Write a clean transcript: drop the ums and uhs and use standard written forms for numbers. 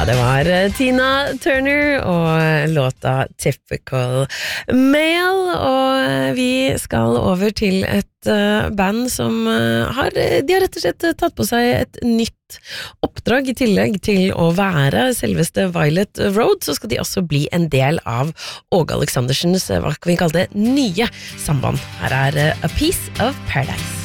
det var Tina Turner og låta Typical Male, og vi skal over til et band som de har rett og slett tatt på seg et nytt oppdrag. I tillegg til å være selveste Violet Road, så skal de også bli en del av Åge Aleksandersens, hva kan vi kalle det, nye samband. Her er A Piece of Paradise.